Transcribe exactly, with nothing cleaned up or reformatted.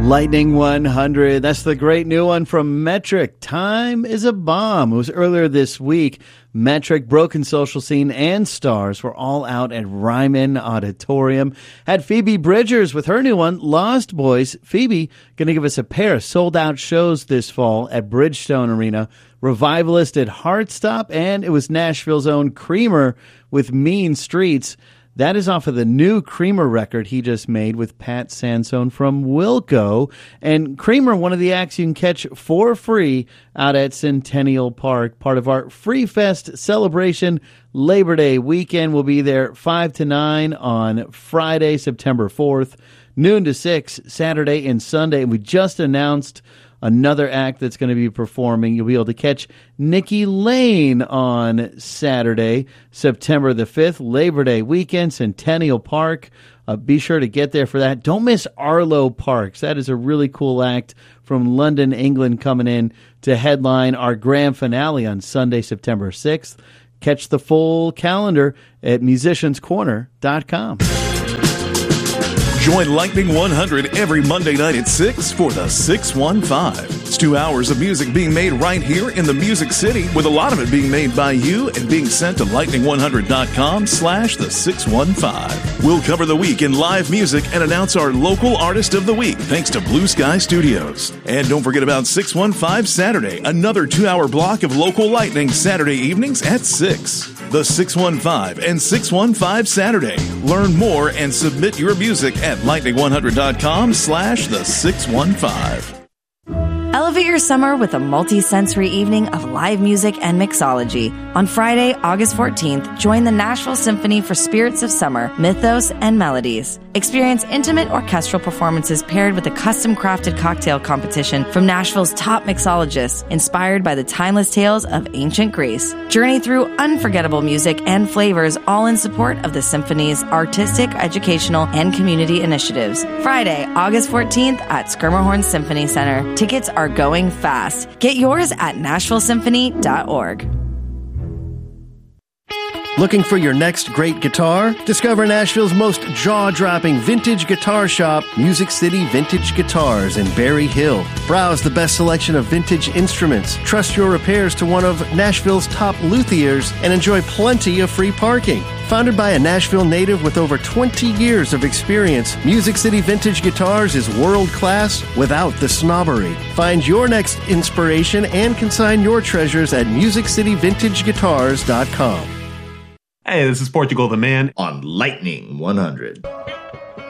Lightning one hundred. That's the great new one from Metric. Time is a Bomb. It was earlier this week. Metric, Broken Social Scene, and Stars were all out at Ryman Auditorium. Had Phoebe Bridgers with her new one, Lost Boys. Phoebe going to give us a pair of sold-out shows this fall at Bridgestone Arena. Revivalist at Heartstop, and it was Nashville's own Creamer with Mean Streets. That is off of the new Creamer record he just made with Pat Sansone from Wilco. And Creamer, one of the acts you can catch for free out at Centennial Park, part of our Free Fest celebration. Labor Day weekend will be there five to nine on Friday, September fourth, noon to six, Saturday and Sunday. And we just announced another act that's going to be performing. You'll be able to catch Nikki Lane on Saturday, September the fifth, Labor Day weekend, Centennial Park. Uh, be sure to get there for that. Don't miss Arlo Parks. That is a really cool act from London, England, coming in to headline our grand finale on Sunday, September sixth. Catch the full calendar at musicians corner dot com. Join Lightning one hundred every Monday night at six for the six one five. It's two hours of music being made right here in the Music City, with a lot of it being made by you and being sent to lightning one hundred dot com slash the six one five. We'll cover the week in live music and announce our local artist of the week, thanks to Blue Sky Studios. And don't forget about six one five Saturday, another two-hour block of local lightning Saturday evenings at six. The six one five and six one five Saturday. Learn more and submit your music at lightning one hundred dot com slash the six one five. Elevate your summer with a multi-sensory evening of live music and mixology. On Friday, August fourteenth, join the Nashville Symphony for Spirits of Summer, Mythos, and Melodies. Experience intimate orchestral performances paired with a custom-crafted cocktail competition from Nashville's top mixologists, inspired by the timeless tales of ancient Greece. Journey through unforgettable music and flavors, all in support of the Symphony's artistic, educational, and community initiatives. Friday, August fourteenth at Schermerhorn Symphony Center. Tickets are going fast. Get yours at nashville symphony dot org. Looking for your next great guitar? Discover Nashville's most jaw-dropping vintage guitar shop, Music City Vintage Guitars in Berry Hill. Browse the best selection of vintage instruments, trust your repairs to one of Nashville's top luthiers, and enjoy plenty of free parking. Founded by a Nashville native with over twenty years of experience, Music City Vintage Guitars is world-class without the snobbery. Find your next inspiration and consign your treasures at music city vintage guitars dot com. Hey, this is Portugal the Man on Lightning one hundred.